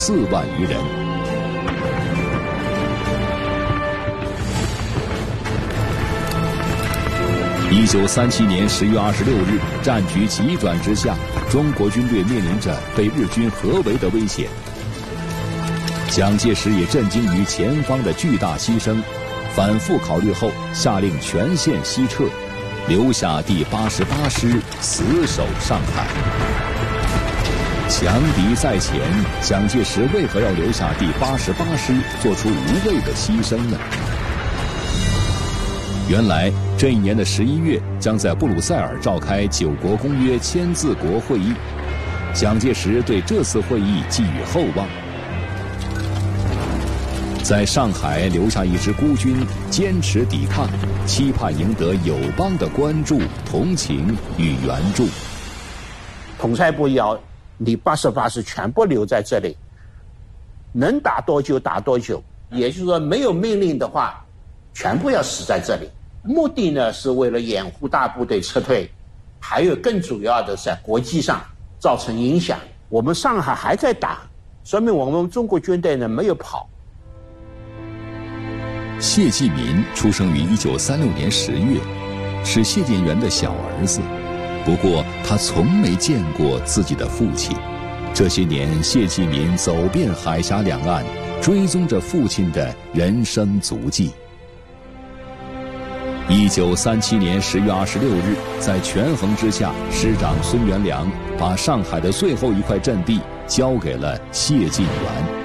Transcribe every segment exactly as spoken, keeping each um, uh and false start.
四万余人。一九三七年十月二十六日，战局急转直下，中国军队面临着被日军合围的危险。蒋介石也震惊于前方的巨大牺牲，反复考虑后，下令全线西撤，留下第八十八师死守上海。强敌在前，蒋介石为何要留下第八十八师做出无谓的牺牲呢？原来这一年的十一月将在布鲁塞尔召开九国公约签字国会议，蒋介石对这次会议寄予厚望。在上海留下一支孤军，坚持抵抗，期盼赢得友邦的关注、同情与援助。 统帅部要你八十八师全部留在这里，能打多久打多久，也就是说没有命令的话，全部要死在这里。目的呢是为了掩护大部队撤退，还有更主要的是在国际上造成影响。我们上海还在打，说明我们中国军队呢没有跑。 谢继民出生于一九三六年十月，是谢晋元的小儿子。不过他从没见过自己的父亲。这些年，谢继民走遍海峡两岸，追踪着父亲的人生足迹。一九三七年十月二十六日，在权衡之下，师长孙元良把上海的最后一块阵地交给了谢晋元。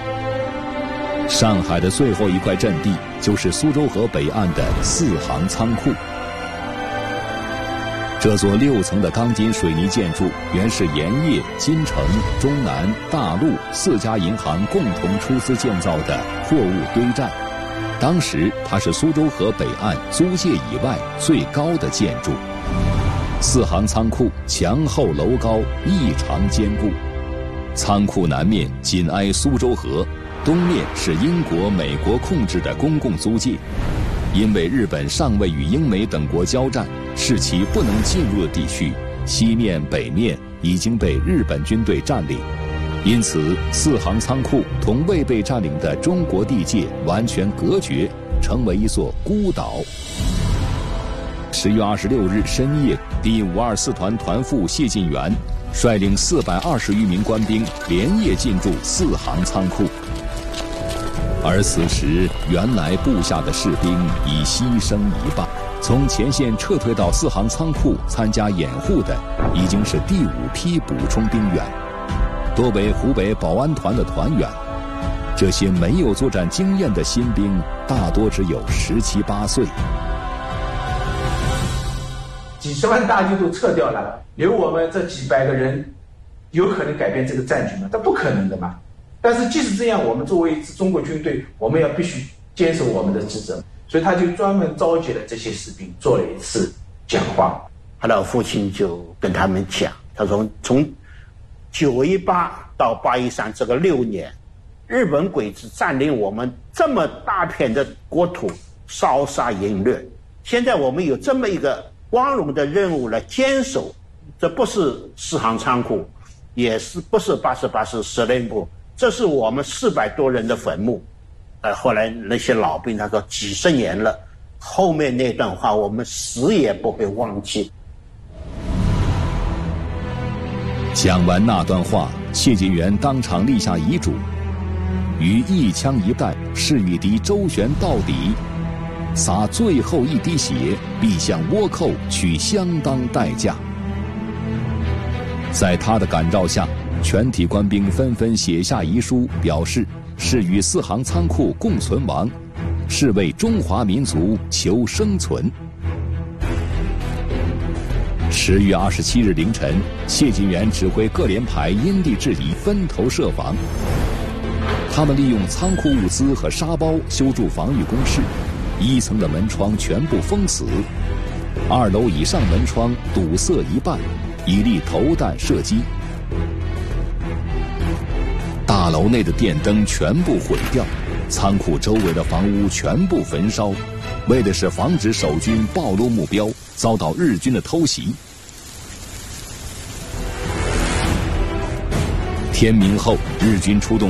上海的最后一块阵地就是苏州河北岸的四行仓库。这座六层的钢筋水泥建筑原是盐业、金城、中南、大陆四家银行共同出资建造的货物堆站。当时它是苏州河北岸租界以外最高的建筑。四行仓库墙厚楼高，异常坚固。仓库南面紧挨苏州河，东面是英国、美国控制的公共租界。因为日本尚未与英美等国交战，是其不能进入的地区，西面、北面已经被日本军队占领，因此四行仓库同未被占领的中国地界完全隔绝，成为一座孤岛。十月二十六日深夜，第五二四团团副谢晋元率领四百二十余名官兵连夜进驻四行仓库。而此时，原来部下的士兵已牺牲一半。从前线撤退到四行仓库参加掩护的，已经是第五批补充兵员，多为湖北保安团的团员。这些没有作战经验的新兵，大多只有十七八岁。 几十万大军都撤掉了，留我们这几百个人，有可能改变这个战局吗？这不可能的嘛。但是即使这样，我们作为一支中国军队，我们要必须坚守我们的职责，所以他就专门召集了这些士兵做了一次讲话。 后来我父亲就跟他们讲，他说从九一八到八一三这个六年，日本鬼子占领我们这么大片的国土，烧杀淫掠，现在我们有这么一个光荣的任务来坚守，这不是四行仓库，也是不是八十八师司令部，这是我们四百多人的坟墓。呃，后来那些老兵他说几十年了，后面那段话我们死也不会忘记。 讲完那段话，谢晋元当场立下遗嘱，于一枪一弹誓与敌周旋到底，洒最后一滴血，必向倭寇取相当代价。在他的感召下，全体官兵纷纷写下遗书，表示是与四行仓库共存亡，是为中华民族求生存。十月二十七日凌晨，谢晋元指挥各连排因地制宜，分头设防。他们利用仓库物资和沙包修筑防御工事，一层的门窗全部封死，二楼以上门窗堵塞一半，以利投弹射击。大楼内的电灯全部毁掉，仓库周围的房屋全部焚烧，为的是防止守军暴露目标，遭到日军的偷袭。 天明后，日军出动